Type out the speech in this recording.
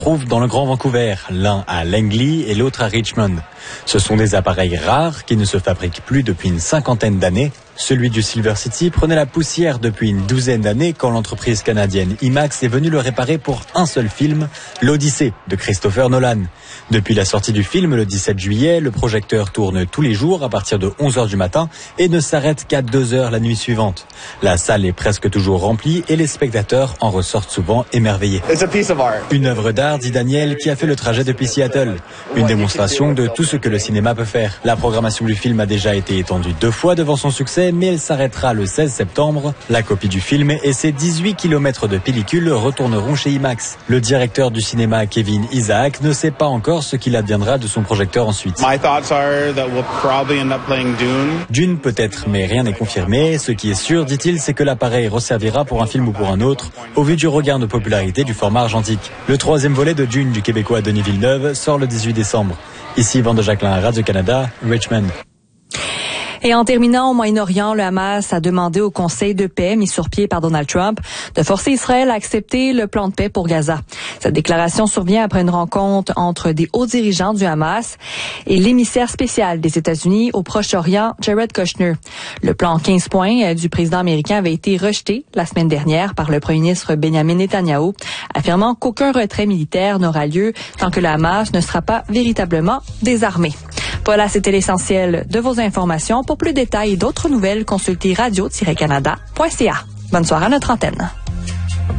trouvent dans le Grand Vancouver, l'un à Langley et l'autre à Richmond. Ce sont des appareils rares qui ne se fabriquent plus depuis une 50aine d'années. Celui du Silver City prenait la poussière depuis une 12aine d'années quand l'entreprise canadienne IMAX est venue le réparer pour un seul film, l'Odyssée de Christopher Nolan. Depuis la sortie du film le 17 juillet, le projecteur tourne tous les jours à partir de 11h du matin et ne s'arrête qu'à 2h la nuit suivante. La salle est presque toujours remplie et les spectateurs en ressortent souvent émerveillés. Une œuvre d'art, dit Daniel, qui a fait le trajet depuis Seattle. Une démonstration de tout ce que le cinéma peut faire. La programmation du film a déjà été étendue 2 fois devant son succès, mais elle s'arrêtera le 16 septembre. La copie du film et ses 18 km de pellicule retourneront chez IMAX. Le directeur du cinéma, Kevin Isaac, ne sait pas encore ce qu'il adviendra de son projecteur ensuite. Dune peut-être, mais rien n'est confirmé. Ce qui est sûr, dit-il, c'est que l'appareil resservira pour un film ou pour un autre, au vu du regain de popularité du format argentique. Le 3e volet de Dune du Québécois Denis Villeneuve sort le 18 décembre. Ici Yvan de Jacquelin, Radio-Canada, Richmond. Et en terminant au Moyen-Orient, le Hamas a demandé au Conseil de paix mis sur pied par Donald Trump de forcer Israël à accepter le plan de paix pour Gaza. Cette déclaration survient après une rencontre entre des hauts dirigeants du Hamas et l'émissaire spécial des États-Unis au Proche-Orient, Jared Kushner. Le plan 15 points du président américain avait été rejeté la semaine dernière par le premier ministre Benjamin Netanyahou, affirmant qu'aucun retrait militaire n'aura lieu tant que le Hamas ne sera pas véritablement désarmé. Voilà, c'était l'essentiel de vos informations. Pour plus de détails et d'autres nouvelles, consultez radio-canada.ca. Bonne soirée à notre antenne.